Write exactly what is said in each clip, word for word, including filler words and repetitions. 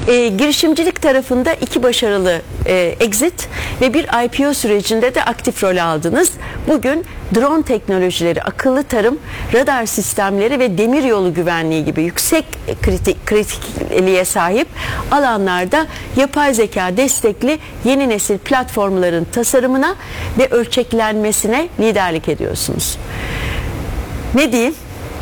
E, girişimcilik tarafında iki başarılı e, exit ve bir I P O sürecinde de aktif rol aldınız. Bugün drone teknolojileri, akıllı tarım, radar sistemleri ve demiryolu güvenliği gibi yüksek kritik, kritikliğe sahip alanlarda yapay zeka destekli yeni nesil platformların tasarımına ve ölçeklenmesine liderlik ediyorsunuz. Ne diyeyim?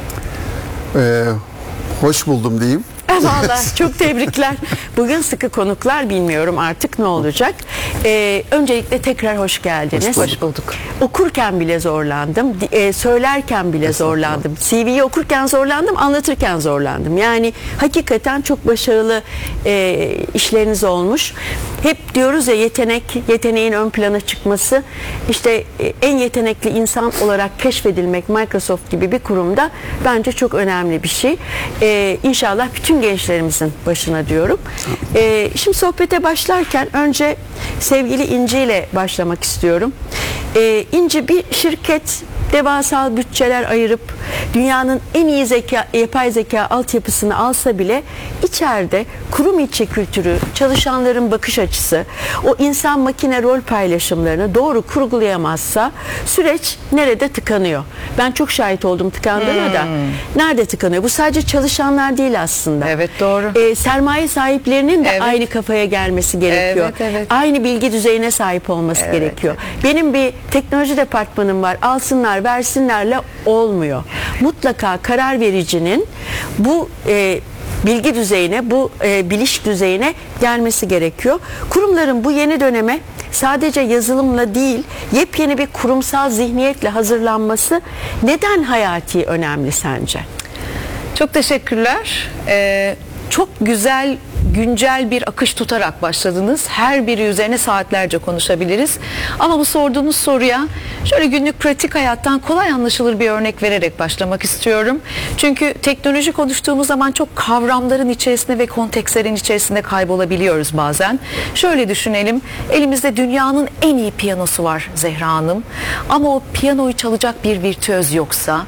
Ee, hoş buldum diyeyim. Vallahi çok tebrikler. Bugün sıkı konuklar, bilmiyorum artık ne olacak. Ee, öncelikle tekrar hoş geldiniz. Hoş bulduk. Hoş bulduk. Okurken bile zorlandım. E, söylerken bile zorlandım. C V'yi okurken zorlandım, anlatırken zorlandım. Yani hakikaten çok başarılı e, işleriniz olmuş. Hep diyoruz ya, yetenek, yeteneğin ön plana çıkması. İşte e, en yetenekli insan olarak keşfedilmek Microsoft gibi bir kurumda bence çok önemli bir şey. E, İnşallah bütün gençlerimizin başına diyorum. Ee, şimdi sohbete başlarken önce sevgili İnci ile başlamak istiyorum. Ee, İnci bir şirket devasal bütçeler ayırıp dünyanın en iyi zeka, yapay zeka altyapısını alsa bile içeride kurum içi kültürü, çalışanların bakış açısı, o insan makine rol paylaşımlarını doğru kurgulayamazsa süreç nerede tıkanıyor? Ben çok şahit oldum tıkandığına hmm. da. Nerede tıkanıyor? Bu sadece çalışanlar değil aslında. Evet, doğru. Ee, sermaye sahiplerinin de evet. aynı kafaya gelmesi gerekiyor. Evet, evet. Aynı bilgi düzeyine sahip olması evet, gerekiyor. Evet. Benim bir teknoloji departmanım var. Alsınlar versinlerle olmuyor. Mutlaka karar vericinin bu e, bilgi düzeyine, bu e, biliş düzeyine gelmesi gerekiyor. Kurumların bu yeni döneme sadece yazılımla değil, yepyeni bir kurumsal zihniyetle hazırlanması neden hayati önemli sence? Çok teşekkürler. Ee, çok güzel, güncel bir akış tutarak başladınız. Her biri üzerine saatlerce konuşabiliriz. Ama bu sorduğunuz soruya şöyle günlük pratik hayattan kolay anlaşılır bir örnek vererek başlamak istiyorum. Çünkü teknoloji konuştuğumuz zaman çok kavramların içerisinde ve kontekstlerin içerisinde kaybolabiliyoruz bazen. Şöyle düşünelim. Elimizde dünyanın en iyi piyanosu var Zehra Hanım. Ama o piyanoyu çalacak bir virtüöz yoksa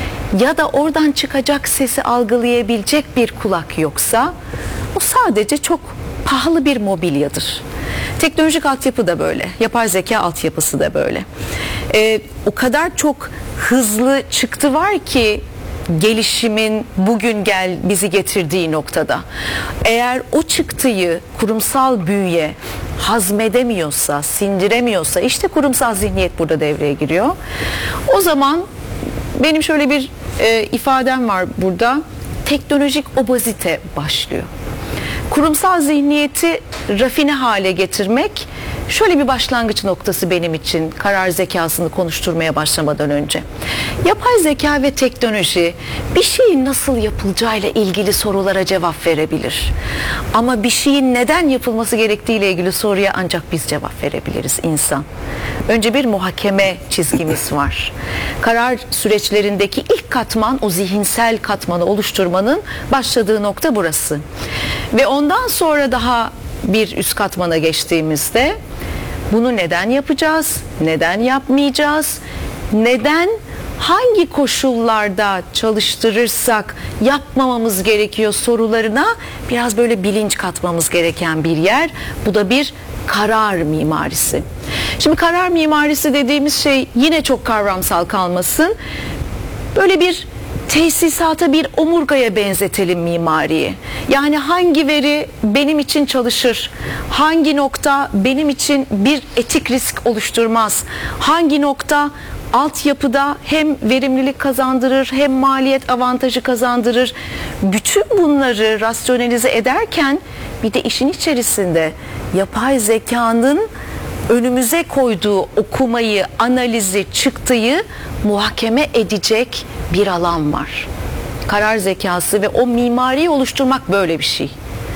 ya da oradan çıkacak sesi algılayabilecek bir kulak yoksa o sadece çok pahalı bir mobilyadır. Teknolojik altyapı da böyle, yapay zeka altyapısı da böyle. Ee, o kadar çok hızlı çıktı var ki gelişimin bugün gel bizi getirdiği noktada. Eğer o çıktıyı kurumsal bünye hazmedemiyorsa, sindiremiyorsa, işte kurumsal zihniyet burada devreye giriyor. O zaman benim şöyle bir e, ifadem var burada. Teknolojik obezite başlıyor. Kurumsal zihniyeti rafine hale getirmek şöyle bir başlangıç noktası benim için karar zekasını konuşturmaya başlamadan önce. Yapay zeka ve teknoloji bir şeyin nasıl yapılacağıyla ilgili sorulara cevap verebilir. Ama bir şeyin neden yapılması gerektiğiyle ilgili soruya ancak biz cevap verebiliriz, insan. Önce bir muhakeme çizgimiz var. Karar süreçlerindeki ilk katman, o zihinsel katmanı oluşturmanın başladığı nokta burası. Ve ondan sonra daha bir üst katmana geçtiğimizde bunu neden yapacağız, neden yapmayacağız, neden, hangi koşullarda çalıştırırsak yapmamamız gerekiyor sorularına biraz böyle bilinç katmamız gereken bir yer. Bu da bir karar mimarisi. Şimdi karar mimarisi dediğimiz şey yine çok kavramsal kalmasın. Böyle bir tesisata, bir omurgaya benzetelim mimariyi. Yani hangi veri benim için çalışır, hangi nokta benim için bir etik risk oluşturmaz, hangi nokta altyapıda hem verimlilik kazandırır hem maliyet avantajı kazandırır. Bütün bunları rasyonelize ederken bir de işin içerisinde yapay zekanın önümüze koyduğu okumayı, analizi, çıktıyı muhakeme edecek bir alan var. Karar zekası ve o mimariyi oluşturmak böyle bir şey.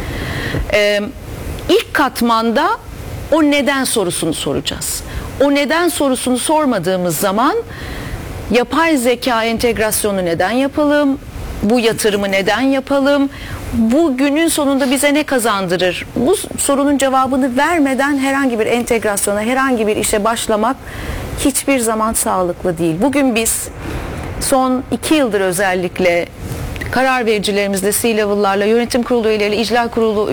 Ee, ilk katmanda o neden sorusunu soracağız. O neden sorusunu sormadığımız zaman yapay zeka entegrasyonu neden yapalım? Bu yatırımı neden yapalım? Bu günün sonunda bize ne kazandırır? Bu sorunun cevabını vermeden herhangi bir entegrasyona, herhangi bir işe başlamak hiçbir zaman sağlıklı değil. Bugün biz son iki yıldır özellikle karar vericilerimizle, C-level'larla, yönetim kurulu üyeleriyle, icra kurulu